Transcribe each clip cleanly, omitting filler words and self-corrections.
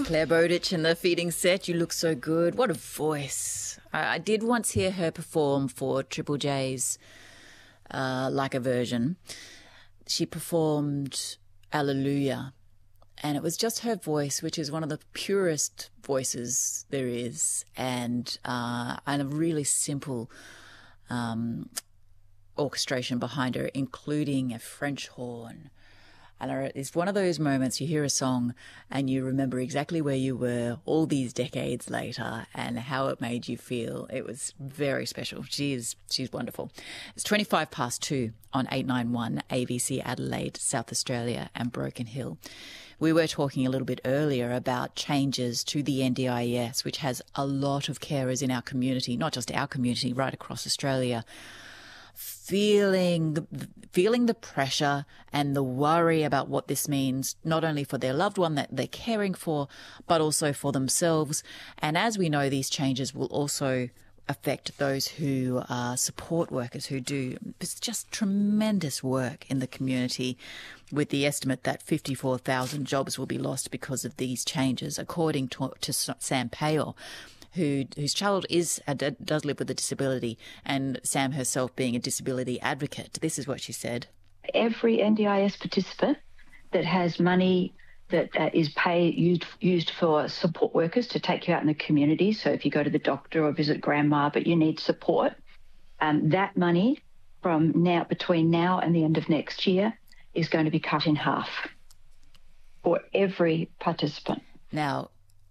Claire Bowditch in the feeding set. You look so good. What a voice. I did once hear her perform for Triple J's Like a Virgin. She performed Alleluia, and it was just her voice, which is one of the purest voices there is, and a really simple orchestration behind her, including a French horn. And it's one of those moments you hear a song and you remember exactly where you were all these decades later and how it made you feel. It was very special. She's wonderful. It's 2:25 on 891 ABC Adelaide, South Australia and Broken Hill. We were talking a little bit earlier about changes to the NDIS, which has a lot of carers in our community, not just our community, right across Australia, feeling the pressure and the worry about what this means, not only for their loved one that they're caring for, but also for themselves. And as we know, these changes will also affect those who are support workers who do just tremendous work in the community, with the estimate that 54,000 jobs will be lost because of these changes, according to Sam Payal, whose child does live with a disability, and Sam herself being a disability advocate. This is what she said. Every NDIS participant that has money that is used for support workers to take you out in the community, so if you go to the doctor or visit grandma but you need support, that money between now and the end of next year is going to be cut in half for every participant. Now,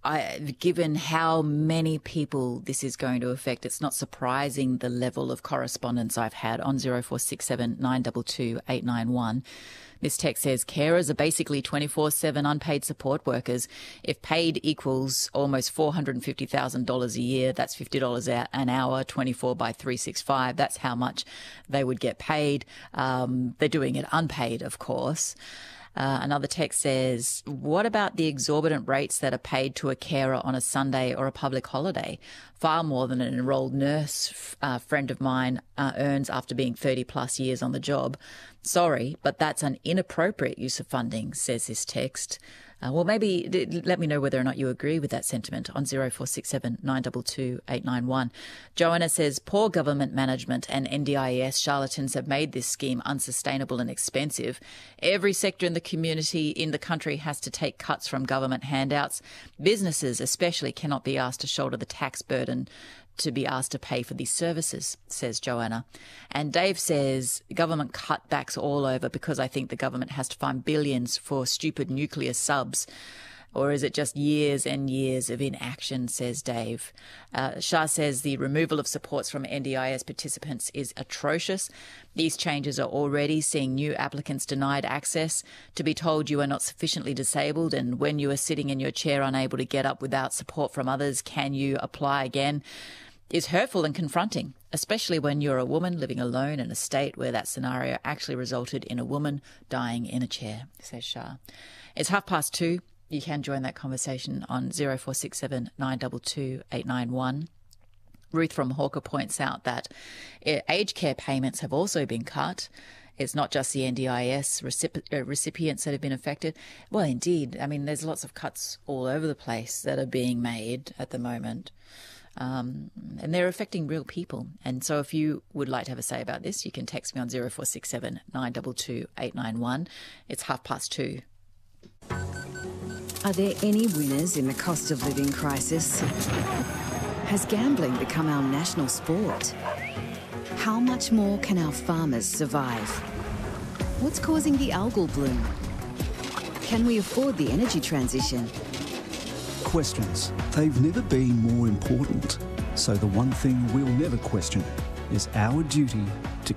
given how many people this is going to affect, it's not surprising the level of correspondence I've had on 0467 922 891. This text says, carers are basically 24/7 unpaid support workers. If paid equals almost $450,000 a year, that's $50 an hour, 24 by 365. That's how much they would get paid. They're doing it unpaid, of course. Another text says, what about the exorbitant rates that are paid to a carer on a Sunday or a public holiday? Far more than an enrolled nurse friend of mine earns after being 30 plus years on the job. Sorry, but that's an inappropriate use of funding, says this text. Well, maybe let me know whether or not you agree with that sentiment on 0467 922 891. Joanna says, poor government management and NDIS charlatans have made this scheme unsustainable and expensive. Every sector in the community in the country has to take cuts from government handouts. Businesses especially cannot be asked to shoulder the tax burden to be asked to pay for these services, says Joanna. And Dave says, government cutbacks all over because I think the government has to find billions for stupid nuclear subs. Or is it just years and years of inaction, says Dave. Shah says the removal of supports from NDIS participants is atrocious. These changes are already seeing new applicants denied access, to be told you are not sufficiently disabled, and when you are sitting in your chair unable to get up without support from others, can you apply again? Is hurtful and confronting, especially when you're a woman living alone in a state where that scenario actually resulted in a woman dying in a chair, says Shah. It's 2:30. You can join that conversation on 0467 922 891. Ruth from Hawker points out that aged care payments have also been cut. It's not just the NDIS recipients that have been affected. Well, indeed. I mean, there's lots of cuts all over the place that are being made at the moment. And they're affecting real people. And so if you would like to have a say about this, you can text me on 0467 922 891. It's 2:30. Are there any winners in the cost of living crisis? Has gambling become our national sport? How much more can our farmers survive? What's causing the algal bloom? Can we afford the energy transition? Questions. They've never been more important. So the one thing we'll never question is our duty to